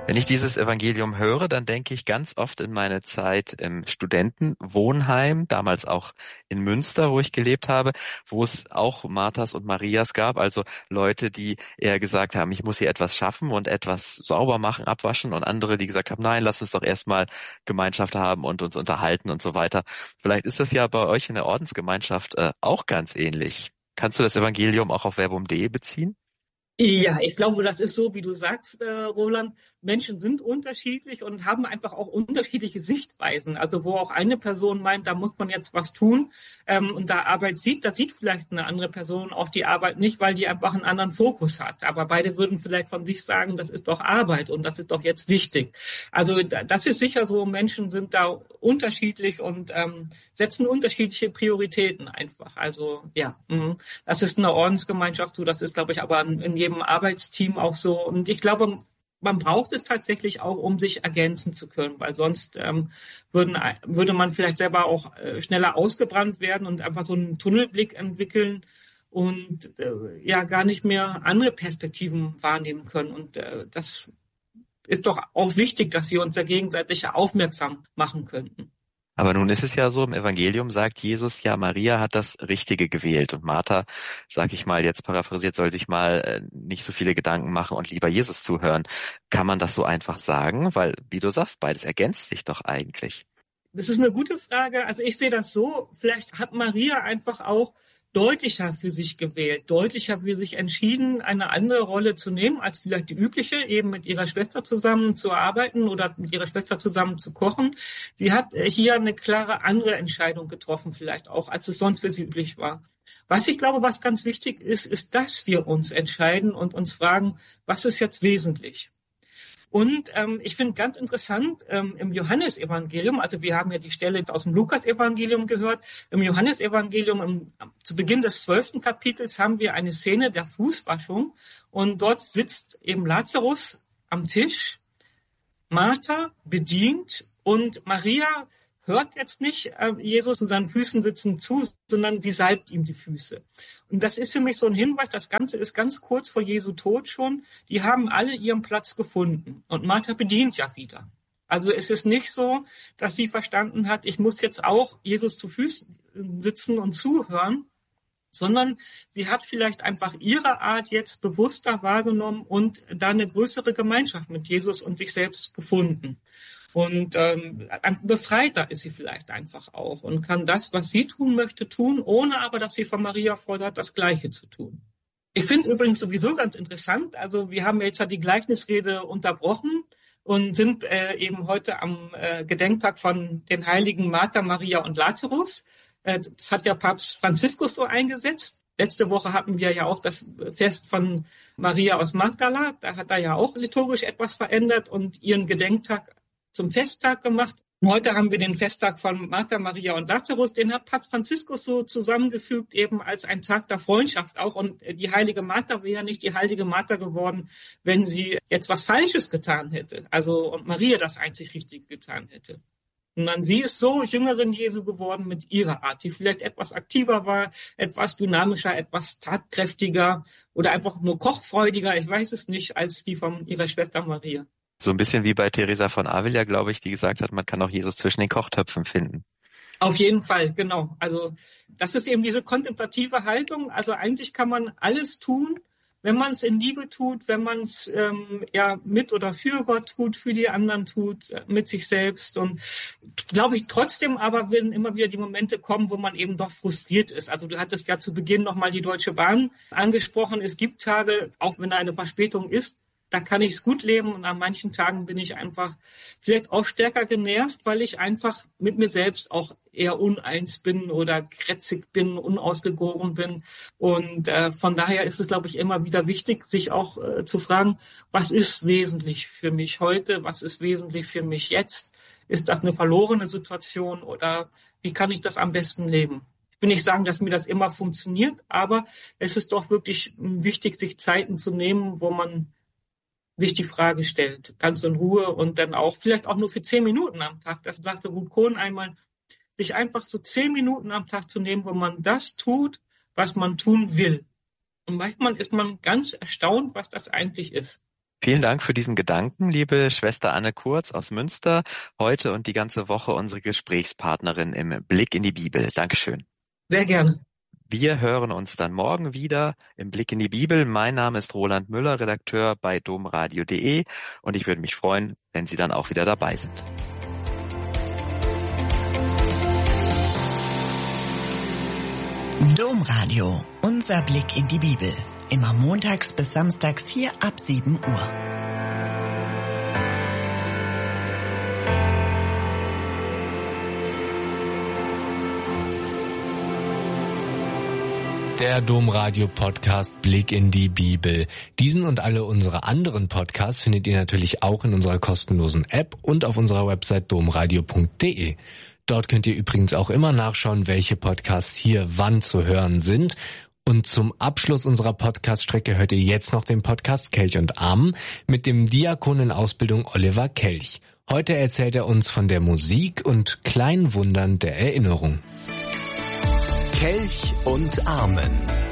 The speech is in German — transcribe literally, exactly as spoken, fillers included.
Wenn ich dieses Evangelium höre, dann denke ich ganz oft in meine Zeit im Studentenwohnheim, damals auch in Münster, wo ich gelebt habe, wo es auch Marthas und Marias gab, also Leute, die eher gesagt haben, ich muss hier etwas schaffen und etwas sauber machen, abwaschen, und andere, die gesagt haben, nein, lass uns doch erstmal Gemeinschaft haben und uns unterhalten und so weiter. Vielleicht ist das ja bei euch in der Ordensgemeinschaft äh, auch ganz ähnlich. Kannst du das Evangelium auch auf verbum punkt de beziehen? Ja, ich glaube, das ist so, wie du sagst, äh, Roland. Menschen sind unterschiedlich und haben einfach auch unterschiedliche Sichtweisen. Also wo auch eine Person meint, da muss man jetzt was tun ähm, und da Arbeit sieht, da sieht vielleicht eine andere Person auch die Arbeit nicht, weil die einfach einen anderen Fokus hat. Aber beide würden vielleicht von sich sagen, das ist doch Arbeit und das ist doch jetzt wichtig. Also das ist sicher so, Menschen sind da unterschiedlich und ähm, setzen unterschiedliche Prioritäten einfach. Also ja, mh. Das ist eine Ordensgemeinschaft so, das ist, glaube ich, aber in jedem Arbeitsteam auch so. Und ich glaube, man braucht es tatsächlich auch, um sich ergänzen zu können, weil sonst ähm, würden, würde man vielleicht selber auch äh, schneller ausgebrannt werden und einfach so einen Tunnelblick entwickeln und äh, ja gar nicht mehr andere Perspektiven wahrnehmen können. Und äh, das ist doch auch wichtig, dass wir uns da gegenseitig aufmerksam machen könnten. Aber nun ist es ja so, im Evangelium sagt Jesus ja, Maria hat das Richtige gewählt und Martha, sag ich mal jetzt paraphrasiert, soll sich mal äh, nicht so viele Gedanken machen und lieber Jesus zuhören. Kann man das so einfach sagen? Weil, wie du sagst, beides ergänzt sich doch eigentlich. Das ist eine gute Frage. Also ich sehe das so, vielleicht hat Maria einfach auch deutlicher für sich gewählt, deutlicher für sich entschieden, eine andere Rolle zu nehmen als vielleicht die übliche, eben mit ihrer Schwester zusammen zu arbeiten oder mit ihrer Schwester zusammen zu kochen. Sie hat hier eine klare andere Entscheidung getroffen, vielleicht auch, als es sonst für sie üblich war. Was ich glaube, was ganz wichtig ist, ist, dass wir uns entscheiden und uns fragen, was ist jetzt wesentlich? Und ähm, ich finde ganz interessant, ähm, im Johannesevangelium, also wir haben ja die Stelle aus dem Lukasevangelium gehört, im Johannesevangelium im, zu Beginn des zwölften Kapitels haben wir eine Szene der Fußwaschung und dort sitzt eben Lazarus am Tisch, Martha bedient und Maria hört jetzt nicht äh, Jesus zu seinen Füßen sitzen zu, sondern die salbt ihm die Füße. Und das ist für mich so ein Hinweis, das Ganze ist ganz kurz vor Jesu Tod schon. Die haben alle ihren Platz gefunden. Und Martha bedient ja wieder. Also es ist nicht so, dass sie verstanden hat, ich muss jetzt auch Jesus zu Füßen sitzen und zuhören, sondern sie hat vielleicht einfach ihre Art jetzt bewusster wahrgenommen und da eine größere Gemeinschaft mit Jesus und sich selbst gefunden. Und ähm, befreiter ist sie vielleicht einfach auch und kann das, was sie tun möchte, tun, ohne aber, dass sie von Maria fordert, das Gleiche zu tun. Ich finde übrigens sowieso ganz interessant, also wir haben jetzt ja die Gleichnisrede unterbrochen und sind äh, eben heute am äh, Gedenktag von den Heiligen Martha, Maria und Lazarus. Äh, das hat ja Papst Franziskus so eingesetzt. Letzte Woche hatten wir ja auch das Fest von Maria aus Magdala. Da hat er ja auch liturgisch etwas verändert und ihren Gedenktag zum Festtag gemacht. Heute haben wir den Festtag von Martha, Maria und Lazarus. Den hat Papst Franziskus so zusammengefügt, eben als ein Tag der Freundschaft auch. Und die heilige Martha wäre ja nicht die heilige Martha geworden, wenn sie jetzt was Falsches getan hätte. Also und Maria das einzig Richtige getan hätte. Und dann sie ist so Jüngerin Jesu geworden mit ihrer Art, die vielleicht etwas aktiver war, etwas dynamischer, etwas tatkräftiger oder einfach nur kochfreudiger, ich weiß es nicht, als die von ihrer Schwester Maria. So ein bisschen wie bei Teresa von Avila, glaube ich, die gesagt hat, man kann auch Jesus zwischen den Kochtöpfen finden. Auf jeden Fall, genau. Also das ist eben diese kontemplative Haltung. Also eigentlich kann man alles tun, wenn man es in Liebe tut, wenn man es ähm, ja mit oder für Gott tut, für die anderen tut, mit sich selbst. Und glaube ich trotzdem aber werden immer wieder die Momente kommen, wo man eben doch frustriert ist. Also du hattest ja zu Beginn nochmal die Deutsche Bahn angesprochen. Es gibt Tage, auch wenn da eine Verspätung ist, da kann ich es gut leben und an manchen Tagen bin ich einfach vielleicht auch stärker genervt, weil ich einfach mit mir selbst auch eher uneins bin oder krätzig bin, unausgegoren bin. Und äh, von daher ist es, glaube ich, immer wieder wichtig, sich auch äh, zu fragen, was ist wesentlich für mich heute, was ist wesentlich für mich jetzt? Ist das eine verlorene Situation oder wie kann ich das am besten leben? Ich will nicht sagen, dass mir das immer funktioniert, aber es ist doch wirklich wichtig, sich Zeiten zu nehmen, wo man sich die Frage stellt, ganz in Ruhe und dann auch, vielleicht auch nur für zehn Minuten am Tag. Das sagte Ruth Kohn einmal, sich einfach so zehn Minuten am Tag zu nehmen, wo man das tut, was man tun will. Und manchmal ist man ganz erstaunt, was das eigentlich ist. Vielen Dank für diesen Gedanken, liebe Schwester Anne Kurz aus Münster. Heute und die ganze Woche unsere Gesprächspartnerin im Blick in die Bibel. Dankeschön. Sehr gerne. Wir hören uns dann morgen wieder im Blick in die Bibel. Mein Name ist Roland Müller, Redakteur bei domradio punkt de und ich würde mich freuen, wenn Sie dann auch wieder dabei sind. Domradio, unser Blick in die Bibel. Immer montags bis samstags hier ab sieben Uhr. Der Domradio-Podcast Blick in die Bibel. Diesen und alle unsere anderen Podcasts findet ihr natürlich auch in unserer kostenlosen App und auf unserer Website domradio punkt de. Dort könnt ihr übrigens auch immer nachschauen, welche Podcasts hier wann zu hören sind. Und zum Abschluss unserer Podcast-Strecke hört ihr jetzt noch den Podcast Kelch und Armen mit dem Diakon in Ausbildung Oliver Kelch. Heute erzählt er uns von der Musik und kleinen Wundern der Erinnerung. Kelch und Armen.